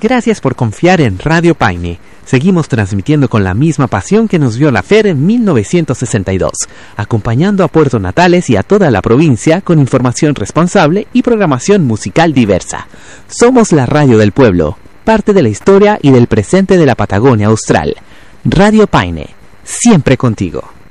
Gracias por confiar en Radio Paine. Seguimos transmitiendo con la misma pasión que nos vio la FER en 1962, acompañando a Puerto Natales y a toda la provincia con información responsable y programación musical diversa. Somos la radio del pueblo, parte de la historia y del presente de la Patagonia Austral. Radio Paine, siempre contigo.